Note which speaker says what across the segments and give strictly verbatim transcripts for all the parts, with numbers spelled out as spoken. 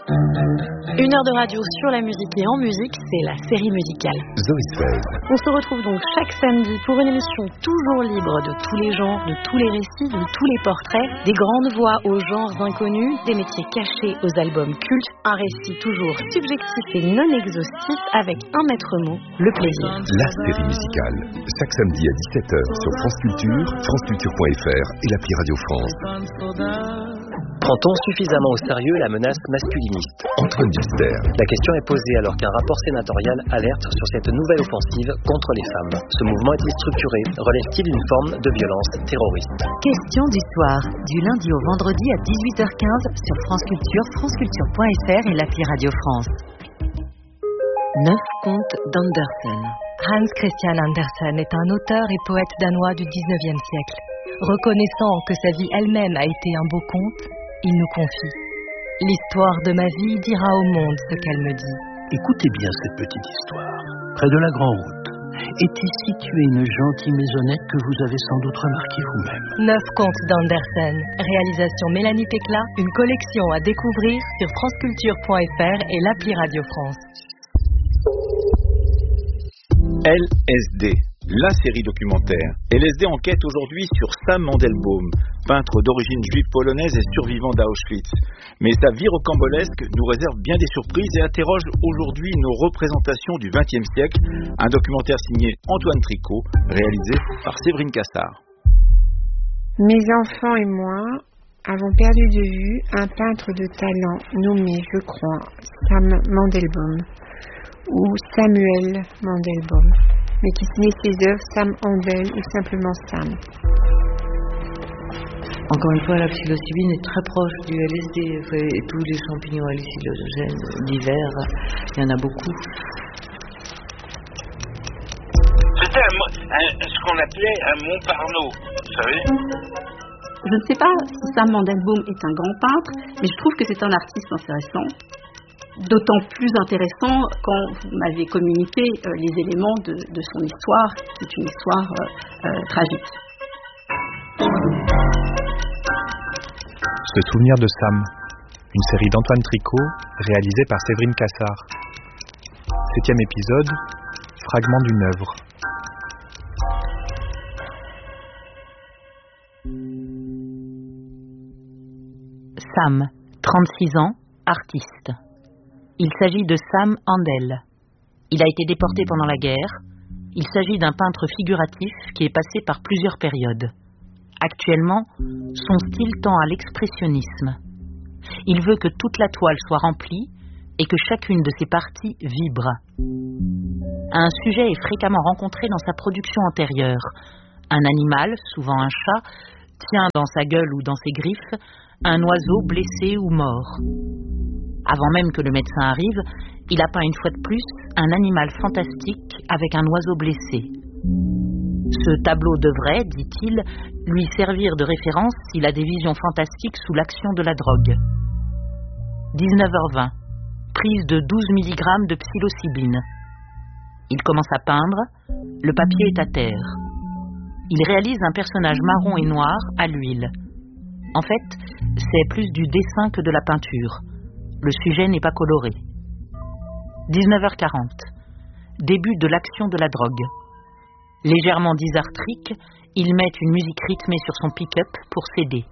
Speaker 1: Une heure de radio sur la musique et en musique, c'est la série musicale.
Speaker 2: Zoé Seize.
Speaker 1: On se retrouve donc chaque samedi pour une émission toujours libre de tous les genres, de tous les récits, de tous les portraits, des grandes voix aux genres inconnus, des métiers cachés aux albums cultes, un récit toujours subjectif et non exhaustif avec un maître mot, le plaisir.
Speaker 2: La série musicale, chaque samedi à dix-sept heures sur France Culture, franceculture point f r et l'appli Radio France.
Speaker 3: Prend-on suffisamment au sérieux la menace masculiniste ?
Speaker 2: Antoine Duster.
Speaker 3: La question est posée alors qu'un rapport sénatorial alerte sur cette nouvelle offensive contre les femmes. Ce mouvement est-il structuré ? Relève-t-il une forme de violence terroriste ?
Speaker 4: Question du soir, du lundi au vendredi à dix-huit heures quinze sur France Culture, franceculture point f r et l'appli Radio France. Neuf contes d'Andersen. Hans Christian Andersen est un auteur et poète danois du dix-neuvième siècle. Reconnaissant que sa vie elle-même a été un beau conte, il nous confie. L'histoire de ma vie dira au monde ce qu'elle me dit.
Speaker 5: Écoutez bien cette petite histoire. Près de la Grande Route était située une gentille maisonnette que vous avez sans doute remarquée vous-même.
Speaker 4: Neuf contes d'Andersen. Réalisation Mélanie Pécla. Une collection à découvrir sur franceculture point f r et l'appli Radio France.
Speaker 6: L S D, la série documentaire. L S D enquête aujourd'hui sur Sam Mandelbaum, peintre d'origine juive polonaise et survivant d'Auschwitz. Mais sa vie rocambolesque nous réserve bien des surprises et interroge aujourd'hui nos représentations du vingtième siècle. Un documentaire signé Antoine Tricot, réalisé par Séverine Cassard.
Speaker 7: Mes enfants et moi avons perdu de vue un peintre de talent nommé, je crois, Sam Mandelbaum, ou Samuel Mandelbaum, mais qui signait ses œuvres Sam Andel ou simplement Sam.
Speaker 8: Encore une fois, la psilocybine est très proche du L S D, et tous les champignons hallucinogènes divers, il y en a beaucoup.
Speaker 9: C'était un, un, ce qu'on appelait un Montparnasse, vous savez.
Speaker 10: Je ne sais pas si Sam Mandelbaum est un grand peintre, mais je trouve que c'est un artiste intéressant. D'autant plus intéressant quand vous m'avez communiqué euh, les éléments de, de son histoire, qui est une histoire euh, euh, tragique.
Speaker 11: Se souvenir de Sam, une série d'Antoine Tricot, réalisée par Séverine Cassard. Septième épisode, fragment d'une œuvre.
Speaker 12: Sam, trente-six ans, artiste. Il s'agit de Sam Andel. Il a été déporté pendant la guerre. Il s'agit d'un peintre figuratif qui est passé par plusieurs périodes. Actuellement, son style tend à l'expressionnisme. Il veut que toute la toile soit remplie et que chacune de ses parties vibre. Un sujet est fréquemment rencontré dans sa production antérieure. Un animal, souvent un chat, tient dans sa gueule ou dans ses griffes un oiseau blessé ou mort. Avant même que le médecin arrive, il a peint une fois de plus un animal fantastique avec un oiseau blessé. Ce tableau devrait, dit-il, lui servir de référence s'il a des visions fantastiques sous l'action de la drogue. dix-neuf heures vingt. Prise de douze milligrammes de psilocybine. Il commence à peindre, le papier est à terre. Il réalise un personnage marron et noir à l'huile. En fait, c'est plus du dessin que de la peinture. Le sujet n'est pas coloré. dix-neuf heures quarante. Début de l'action de la drogue. Légèrement dysarthrique, il met une musique rythmée sur son pick-up pour s'aider.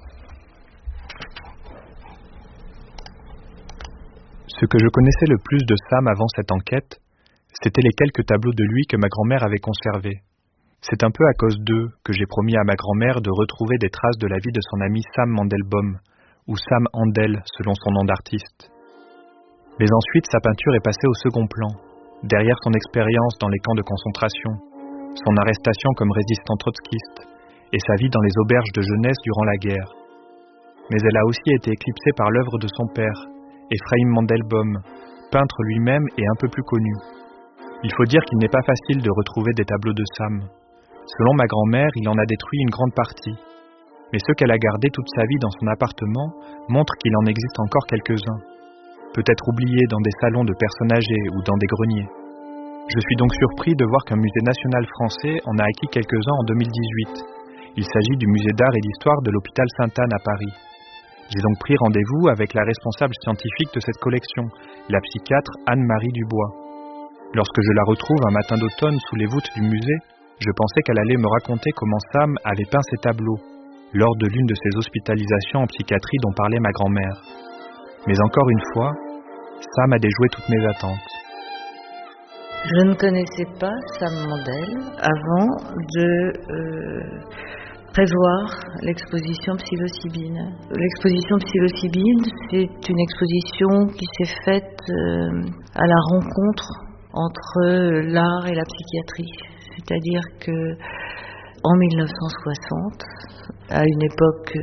Speaker 11: Ce que je connaissais le plus de Sam avant cette enquête, c'était les quelques tableaux de lui que ma grand-mère avait conservés. C'est un peu à cause d'eux que j'ai promis à ma grand-mère de retrouver des traces de la vie de son ami Sam Mandelbaum, ou Sam Andel selon son nom d'artiste. Mais ensuite, sa peinture est passée au second plan, derrière son expérience dans les camps de concentration, son arrestation comme résistant trotskiste et sa vie dans les auberges de jeunesse durant la guerre. Mais elle a aussi été éclipsée par l'œuvre de son père, Ephraim Mandelbaum, peintre lui-même et un peu plus connu. Il faut dire qu'il n'est pas facile de retrouver des tableaux de Sam. Selon ma grand-mère, il en a détruit une grande partie. Mais ceux qu'elle a gardés toute sa vie dans son appartement montrent qu'il en existe encore quelques-uns, peut-être oubliés dans des salons de personnes âgées ou dans des greniers. Je suis donc surpris de voir qu'un musée national français en a acquis quelques-uns en deux mille dix-huit. Il s'agit du musée d'art et d'histoire de l'hôpital Sainte-Anne à Paris. J'ai donc pris rendez-vous avec la responsable scientifique de cette collection, la psychiatre Anne-Marie Dubois. Lorsque je la retrouve un matin d'automne sous les voûtes du musée, je pensais qu'elle allait me raconter comment Sam avait peint ses tableaux, lors de l'une de ses hospitalisations en psychiatrie dont parlait ma grand-mère. Mais encore une fois, Sam a déjoué toutes mes attentes.
Speaker 8: Je ne connaissais pas Sam Mandel avant de euh, prévoir l'exposition psilocybine. L'exposition psilocybine, c'est une exposition qui s'est faite euh, à la rencontre entre l'art et la psychiatrie. C'est-à-dire que en mille neuf cent soixante, à une époque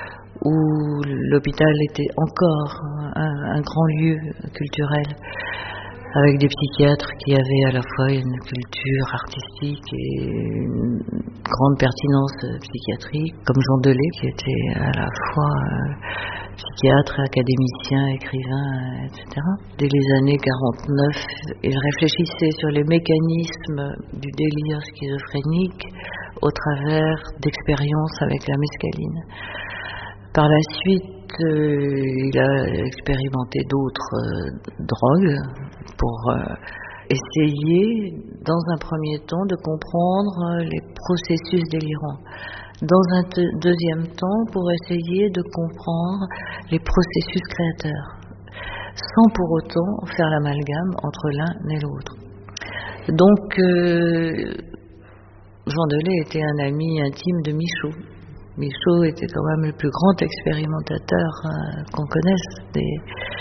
Speaker 8: où l'hôpital était encore un, un grand lieu culturel, avec des psychiatres qui avaient à la fois une culture artistique et une grande pertinence psychiatrique, comme Jean Delay, qui était à la fois euh, psychiatre, académicien, écrivain, et cetera. Dès les années quarante-neuf, il réfléchissait sur les mécanismes du délire schizophrénique au travers d'expériences avec la mescaline. Par la suite, euh, il a expérimenté d'autres euh, drogues pour euh, essayer, dans un premier temps, de comprendre les processus délirants. Dans un te- deuxième temps, pour essayer de comprendre les processus créateurs, sans pour autant faire l'amalgame entre l'un et l'autre. Donc, euh, Jean Delay était un ami intime de Michaud. Michaud était quand même le plus grand expérimentateur euh, qu'on connaisse des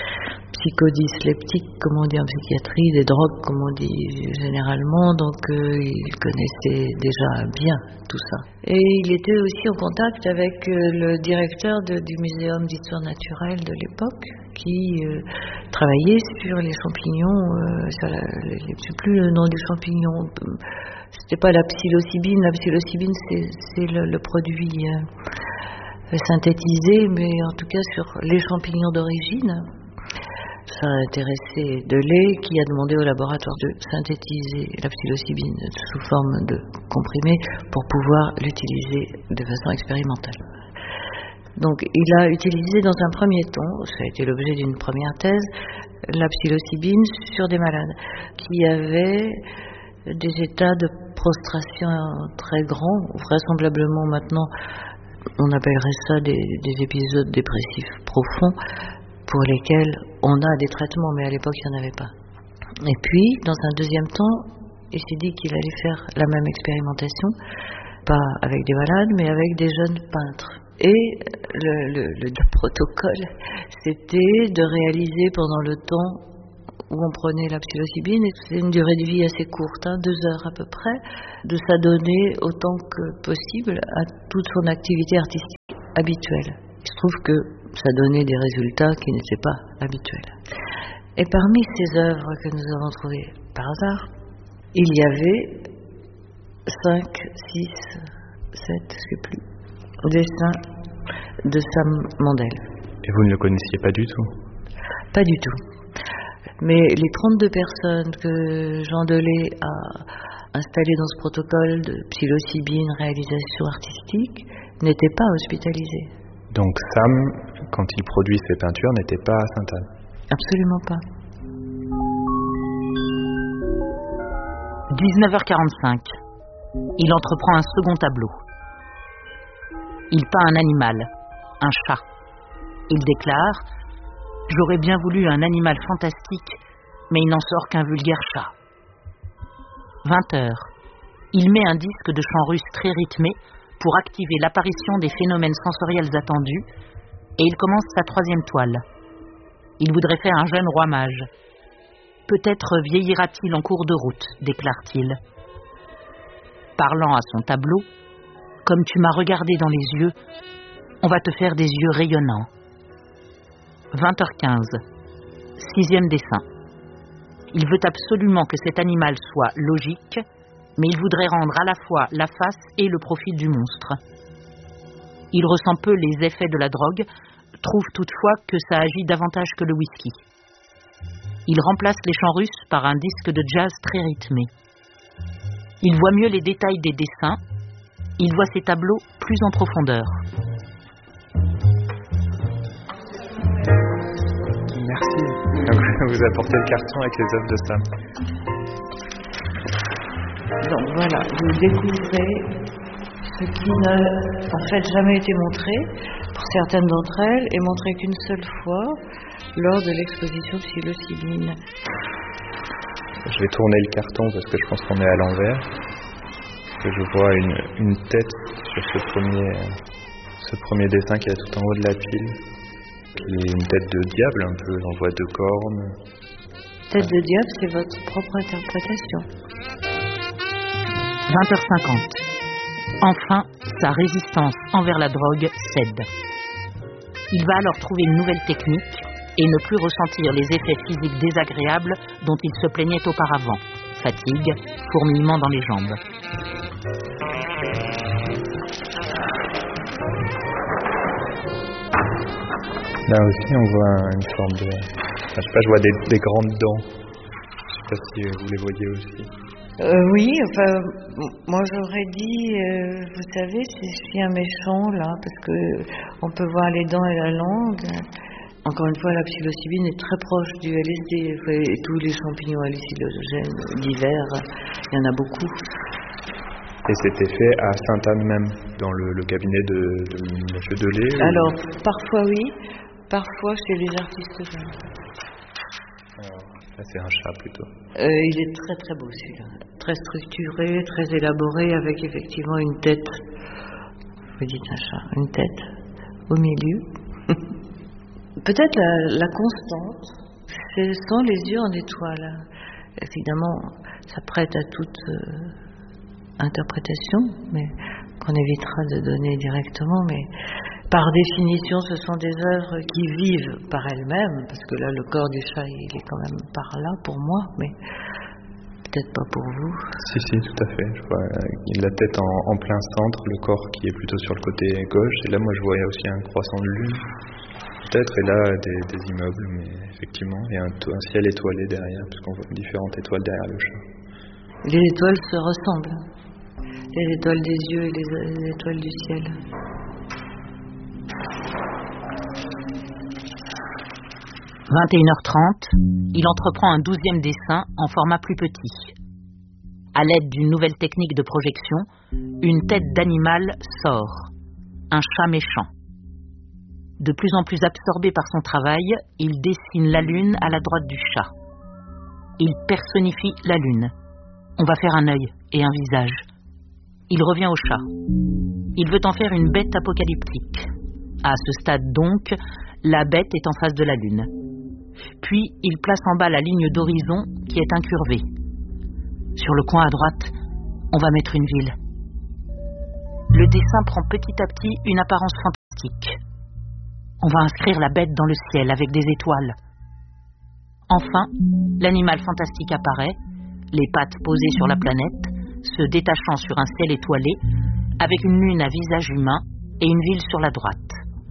Speaker 8: psychodysleptiques, comme on dit en psychiatrie, des drogues, comme on dit généralement, donc euh, il connaissait déjà bien tout ça. Et il était aussi en contact avec euh, le directeur de, du Muséum d'histoire naturelle de l'époque, qui euh, travaillait sur les champignons, euh, sur la, les, je ne sais plus le nom du champignon. C'était pas la psilocybine, la psilocybine c'est, c'est le, le produit euh, synthétisé, mais en tout cas sur les champignons d'origine. Ça a intéressé Delay, qui a demandé au laboratoire de synthétiser la psilocybine sous forme de comprimé pour pouvoir l'utiliser de façon expérimentale. Donc il a utilisé dans un premier temps, ça a été l'objet d'une première thèse, la psilocybine sur des malades qui avaient des états de prostration très grands, vraisemblablement maintenant on appellerait ça des, des épisodes dépressifs profonds, pour lesquels on a des traitements, mais à l'époque il n'y en avait pas. Et puis, dans un deuxième temps, il s'est dit qu'il allait faire la même expérimentation, pas avec des malades, mais avec des jeunes peintres. Et le, le, le protocole, c'était de réaliser pendant le temps où on prenait la psilocybine, et c'est une durée de vie assez courte, hein, deux heures à peu près, de s'adonner autant que possible à toute son activité artistique habituelle. Il se trouve que ça donnait des résultats qui n'étaient pas habituels. Et parmi ces œuvres que nous avons trouvées par hasard, il y avait cinq, six, sept, je ne sais plus, dessins de Sam Mandel.
Speaker 11: Et vous ne le connaissiez pas du tout?
Speaker 8: Pas du tout. Mais les trente-deux personnes que Jean Delay a installées dans ce protocole de psilocybine, réalisation artistique, n'étaient pas hospitalisées.
Speaker 11: Donc Sam, quand il produit ses peintures, n'était pas à Sainte-Anne?
Speaker 8: Absolument pas.
Speaker 12: dix-neuf heures quarante-cinq. Il entreprend un second tableau. Il peint un animal, un chat. Il déclare « J'aurais bien voulu un animal fantastique, mais il n'en sort qu'un vulgaire chat. » vingt heures. Il met un disque de chant russe très rythmé pour activer l'apparition des phénomènes sensoriels attendus, et il commence sa troisième toile. Il voudrait faire un jeune roi mage. Peut-être vieillira-t-il en cours de route, déclare-t-il. Parlant à son tableau, comme tu m'as regardé dans les yeux, on va te faire des yeux rayonnants. vingt heures quinze. Sixième dessin. Il veut absolument que cet animal soit logique, mais il voudrait rendre à la fois la face et le profil du monstre. Il ressent peu les effets de la drogue, trouve toutefois que ça agit davantage que le whisky. Il remplace les chants russes par un disque de jazz très rythmé. Il voit mieux les détails des dessins, il voit ses tableaux plus en profondeur.
Speaker 11: Vous apportez le carton avec les œuvres de Sam.
Speaker 8: Donc voilà, vous découvrez ce qui n'a en fait jamais été montré, pour certaines d'entre elles, et montré qu'une seule fois lors de l'exposition psilocybine.
Speaker 11: Je vais tourner le carton parce que je pense qu'on est à l'envers. Que je vois une, une tête sur ce premier, ce premier dessin qui est tout en haut de la pile, qui est une tête de diable un peu, on voit deux cornes.
Speaker 8: Tête de diable, c'est votre propre interprétation.
Speaker 12: vingt heures cinquante. Enfin, sa résistance envers la drogue cède. Il va alors trouver une nouvelle technique et ne plus ressentir les effets physiques désagréables dont il se plaignait auparavant. Fatigue, fourmillement dans les jambes.
Speaker 11: Là aussi, on voit une forme de... Enfin, je sais pas, je vois des, des grandes dents. Je sais pas si vous les voyez aussi.
Speaker 8: Euh, oui, enfin, moi j'aurais dit, euh, vous savez, c'est chien méchant là, parce que on peut voir les dents et la langue. Encore une fois, la psilocybine est très proche du L S D. Et tous les champignons hallucinogènes divers, il y en a beaucoup.
Speaker 11: Et c'était fait à Sainte-Anne même, dans le, le cabinet de, de M. Delay.
Speaker 8: Alors, ou... parfois oui, parfois chez les artistes jeunes.
Speaker 11: Là, c'est un chat plutôt.
Speaker 8: Euh, il est très très beau celui-là. Très structuré, très élaboré, avec effectivement une tête. Vous dites un chat, une tête au milieu. Peut-être la, la constante, ce sont les yeux en étoile. Évidemment, ça prête à toute euh, interprétation, mais qu'on évitera de donner directement. Mais par définition, ce sont des œuvres qui vivent par elles-mêmes, parce que là, le corps du chat, il est quand même par là pour moi, mais peut-être pas pour vous.
Speaker 11: Si, si, tout à fait. Je vois la tête en, en plein centre, le corps qui est plutôt sur le côté gauche, et là, moi, je voyais aussi un croissant de lune. Peut-être, et là, des, des immeubles, mais effectivement, il y a un, un ciel étoilé derrière, puisqu'on voit différentes étoiles derrière le chat.
Speaker 8: Les étoiles se ressemblent. Les étoiles des yeux et les, les étoiles du ciel.
Speaker 12: vingt et une heures trente, il entreprend un douzième dessin en format plus petit. À l'aide d'une nouvelle technique de projection, une tête d'animal sort. Un chat méchant. De plus en plus absorbé par son travail, il dessine la lune à la droite du chat. Il personnifie la lune. On va faire un œil et un visage. Il revient au chat. Il veut en faire une bête apocalyptique. À ce stade donc, la bête est en face de la lune. Puis, il place en bas la ligne d'horizon qui est incurvée. Sur le coin à droite, on va mettre une ville. Le dessin prend petit à petit une apparence fantastique. On va inscrire la bête dans le ciel avec des étoiles. Enfin, l'animal fantastique apparaît, les pattes posées sur la planète, se détachant sur un ciel étoilé, avec une lune à visage humain et une ville sur la droite.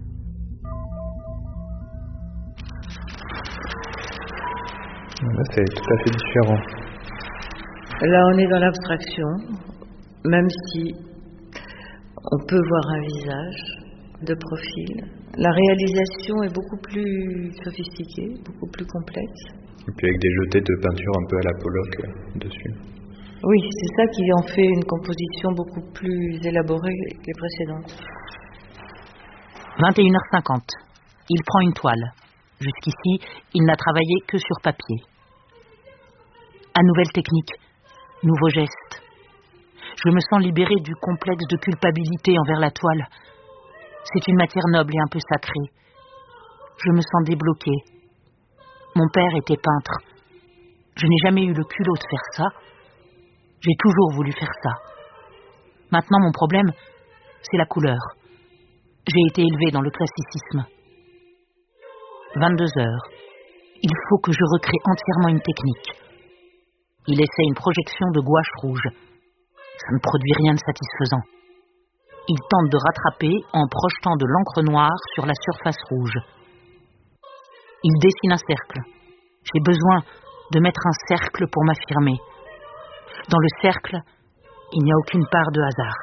Speaker 11: Là, c'est tout à fait différent.
Speaker 8: Là, on est dans l'abstraction, même si on peut voir un visage de profil. La réalisation est beaucoup plus sophistiquée, beaucoup plus complexe.
Speaker 11: Et puis avec des jetés de peinture un peu à la Pollock euh, dessus.
Speaker 8: Oui, c'est ça qui en fait une composition beaucoup plus élaborée que les précédentes.
Speaker 12: vingt et une heures cinquante. Il prend une toile. Jusqu'ici, il n'a travaillé que sur papier. À nouvelle technique, nouveau geste. Je me sens libéré du complexe de culpabilité envers la toile. C'est une matière noble et un peu sacrée. Je me sens débloqué. Mon père était peintre. Je n'ai jamais eu le culot de faire ça. J'ai toujours voulu faire ça. Maintenant, mon problème, c'est la couleur. J'ai été élevé dans le classicisme. vingt-deux heures. Il faut que je recrée entièrement une technique. Il essaie une projection de gouache rouge. Ça ne produit rien de satisfaisant. Il tente de rattraper en projetant de l'encre noire sur la surface rouge. Il dessine un cercle. J'ai besoin de mettre un cercle pour m'affirmer. Dans le cercle, il n'y a aucune part de hasard.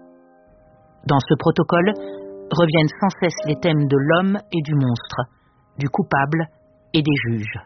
Speaker 12: Dans ce protocole, reviennent sans cesse les thèmes de l'homme et du monstre. du coupable et des juges.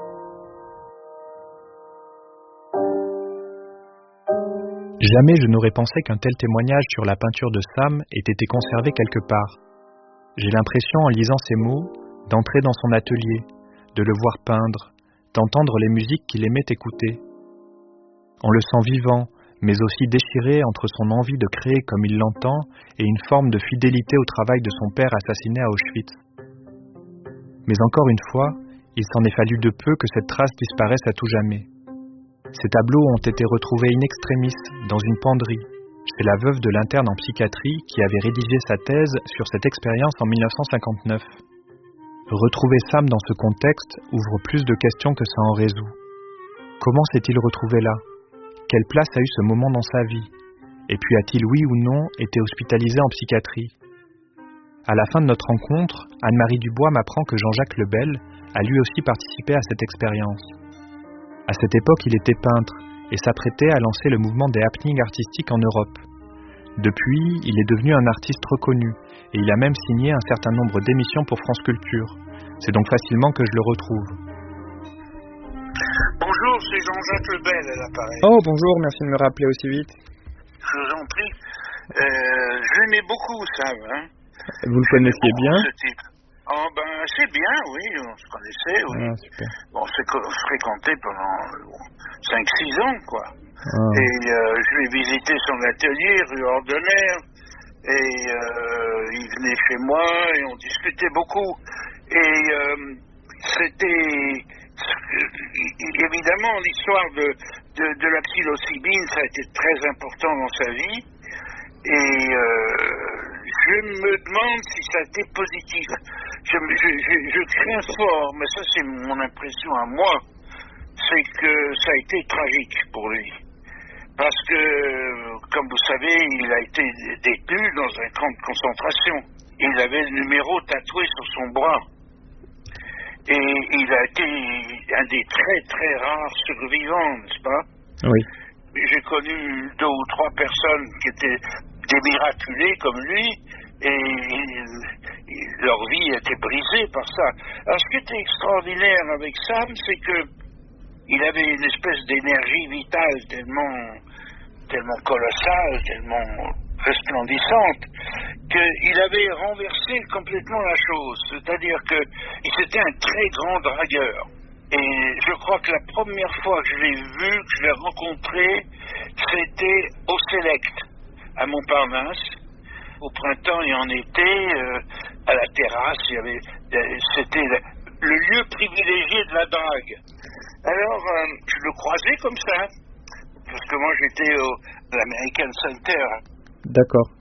Speaker 11: Jamais je n'aurais pensé qu'un tel témoignage sur la peinture de Sam ait été conservé quelque part. J'ai l'impression, en lisant ces mots, d'entrer dans son atelier, de le voir peindre, d'entendre les musiques qu'il aimait écouter. On le sent vivant, mais aussi déchiré entre son envie de créer comme il l'entend et une forme de fidélité au travail de son père assassiné à Auschwitz. Mais encore une fois, il s'en est fallu de peu que cette trace disparaisse à tout jamais. Ces tableaux ont été retrouvés in extremis dans une penderie, chez la veuve de l'interne en psychiatrie qui avait rédigé sa thèse sur cette expérience en mille neuf cent cinquante-neuf. Retrouver Sam dans ce contexte ouvre plus de questions que ça en résout. Comment s'est-il retrouvé là? Quelle place a eu ce moment dans sa vie? Et puis a-t-il, oui ou non, été hospitalisé en psychiatrie? À la fin de notre rencontre, Anne-Marie Dubois m'apprend que Jean-Jacques Lebel a lui aussi participé à cette expérience. À cette époque, il était peintre et s'apprêtait à lancer le mouvement des happenings artistiques en Europe. Depuis, il est devenu un artiste reconnu et il a même signé un certain nombre d'émissions pour France Culture. C'est donc facilement que je le retrouve.
Speaker 9: Bonjour, c'est Jean-Jacques Lebel à l'appareil.
Speaker 13: Oh, bonjour, merci de me rappeler aussi vite.
Speaker 9: Je vous en prie. Euh, je l'aimais beaucoup, Sam. Hein.
Speaker 13: Vous le connaissiez bien?
Speaker 9: Ce type. Oh ben c'est bien, oui, on se connaissait, oui.
Speaker 13: Ah, super.
Speaker 9: Bon, on s'est fréquenté pendant cinq six ans, quoi.
Speaker 13: Ah.
Speaker 9: Et euh, je lui ai visité son atelier, rue Ordener, et euh, il venait chez moi et on discutait beaucoup. Et euh, c'était... Évidemment, l'histoire de, de, de la psilocybine, ça a été très important dans sa vie. Et euh, je me demande si ça a été positif. Je, je, je, je crains fort, mais ça c'est mon impression à moi, c'est que ça a été tragique pour lui. Parce que, comme vous savez, il a été détenu dans un camp de concentration. Il avait le numéro tatoué sur son bras. Et il a été un des très très rares survivants, n'est-ce pas?
Speaker 13: Oui.
Speaker 9: J'ai connu deux ou trois personnes qui étaient des miraculés comme lui, et, et leur vie était brisée par ça. Alors ce qui était extraordinaire avec Sam, c'est que il avait une espèce d'énergie vitale tellement, tellement colossale, tellement resplendissante, qu'il avait renversé complètement la chose. C'est-à-dire qu'il était un très grand dragueur. Et je crois que la première fois que je l'ai vu, que je l'ai rencontré, c'était au Select, à Montparnasse, au printemps et en été, euh, à la terrasse. Il y avait, euh, c'était le, le lieu privilégié de la drague. Alors, euh, je le croisais comme ça, parce que moi j'étais au à l'American Center.
Speaker 13: D'accord.